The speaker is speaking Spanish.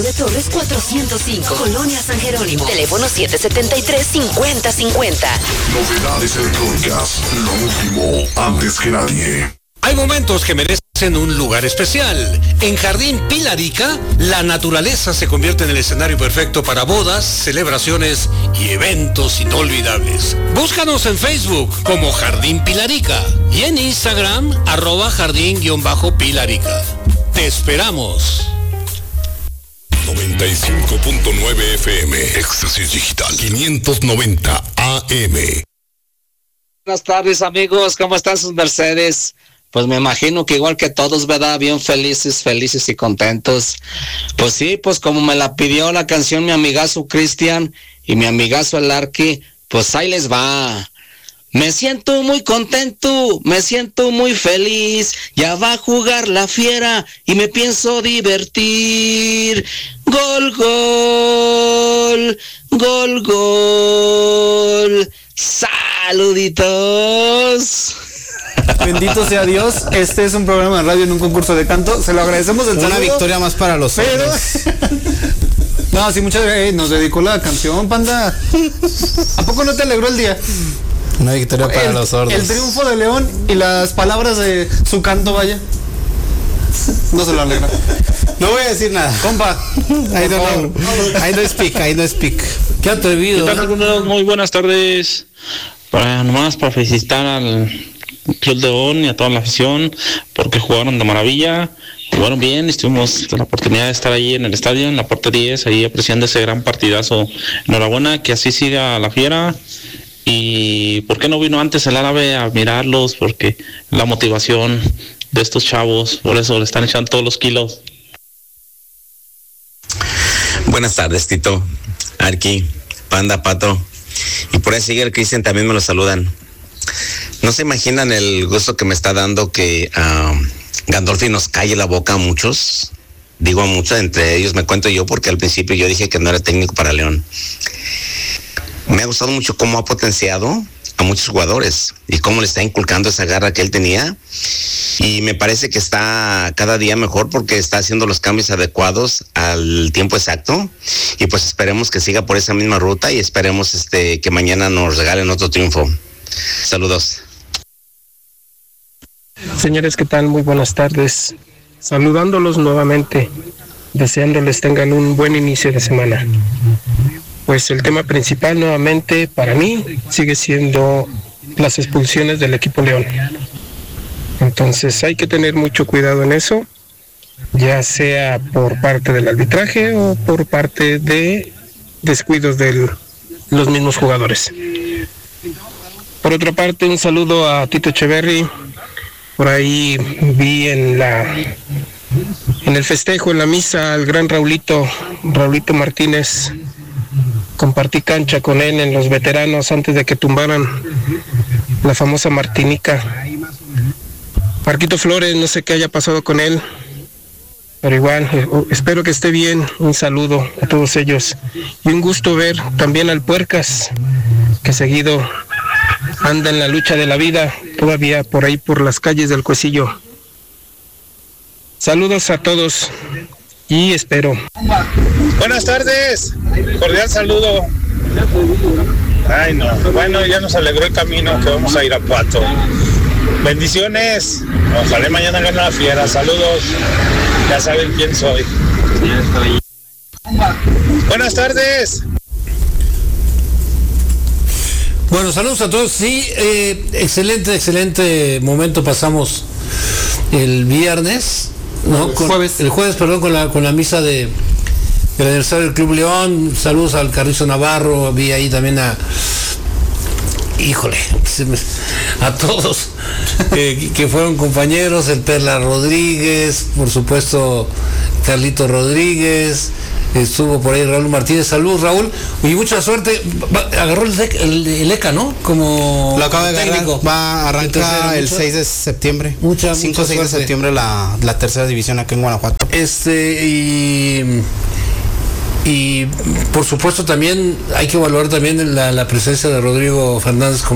de Torres 405, Colonia San Jerónimo. Teléfono 773-5050. Novedades electrónicas, lo último, antes que nadie. Hay momentos que merecen un lugar especial. En Jardín Pilarica, la naturaleza se convierte en el escenario perfecto para bodas, celebraciones y eventos inolvidables. Búscanos en Facebook como Jardín Pilarica y en Instagram @jardín_pilarica. Te esperamos. 95.9 FM, Éxtasis Digital, 590 AM. Buenas tardes, amigos, ¿cómo están sus mercedes? Pues me imagino que igual que todos, ¿verdad? Bien felices y contentos. Pues sí, pues como me la pidió la canción mi amigazo Cristian y mi amigazo el Arqui, pues ahí les va. Me siento muy contento, me siento muy feliz, ya va a jugar la fiera y me pienso divertir. Gol, gol, gol, gol. Saluditos. Bendito sea Dios, este es un programa de radio en un concurso de canto, se lo agradecemos el Una victoria más para los hombres. No, sí, muchas gracias, nos dedicó la canción, Panda. ¿A poco no te alegró el día? Una victoria para los sordos. El triunfo de León y las palabras de su canto, vaya. No se lo alegra. No voy a decir nada. Compa. I don't speak. Qué atrevido. ¿Qué tal, algunos? Muy buenas tardes. Nomás para felicitar al Club León y a toda la afición porque jugaron de maravilla, jugaron bien, tuvimos la oportunidad de estar ahí en el estadio, en la puerta 10, ahí apreciando ese gran partidazo. Enhorabuena, que así siga la fiera. Y ¿por qué no vino antes el árabe a mirarlos? Porque la motivación de estos chavos, por eso le están echando todos los kilos. Buenas tardes, Tito, Arqui, Panda, Pato. Y por ahí sigue el Cristian, también me lo saludan. No se imaginan el gusto que me está dando que Gandolfi nos calle la boca a muchos. Digo a muchos, entre ellos me cuento yo, porque al principio yo dije que no era técnico para León. Me ha gustado mucho cómo ha potenciado a muchos jugadores y cómo le está inculcando esa garra que él tenía. Y me parece que está cada día mejor porque está haciendo los cambios adecuados al tiempo exacto. Y pues esperemos que siga por esa misma ruta y esperemos que mañana nos regalen otro triunfo. Saludos. Señores, ¿qué tal? Muy buenas tardes. Saludándolos nuevamente, deseándoles tengan un buen inicio de semana. Pues el tema principal nuevamente para mí sigue siendo las expulsiones del equipo León. Entonces hay que tener mucho cuidado en eso, ya sea por parte del arbitraje o por parte de descuidos de los mismos jugadores. Por otra parte, un saludo a Tito Echeverry. Por ahí vi en el festejo, en la misa, al gran Raulito Martínez. Compartí cancha con él en los veteranos antes de que tumbaran la famosa Martinica. Marquito Flores, no sé qué haya pasado con él, pero igual, espero que esté bien. Un saludo a todos ellos. Y un gusto ver también al Puercas, que seguido anda en la lucha de la vida, todavía por ahí por las calles del Cuecillo. Saludos a todos y espero. Buenas tardes, cordial saludo. Ay no, bueno, ya nos alegró el camino que vamos a ir a Pato. Bendiciones, ojalá mañana gane la fiera. Saludos, ya saben quién soy. Buenas tardes. Bueno, saludos a todos. Sí, excelente momento pasamos el viernes, ¿no? El jueves, perdón, con la misa del aniversario del Club León. Saludos al Carrizo Navarro, vi ahí también a todos que fueron compañeros, el Perla Rodríguez, por supuesto Carlito Rodríguez, estuvo por ahí Raúl Martínez. Saludos, Raúl, y mucha suerte. Agarró el ECA, ¿no? Como lo acaba de técnico. Agarrar, va a arrancar el 6 de septiembre. 5 o 6 de septiembre la tercera división aquí en Guanajuato. Y por supuesto también hay que valorar también la presencia de Rodrigo Fernández como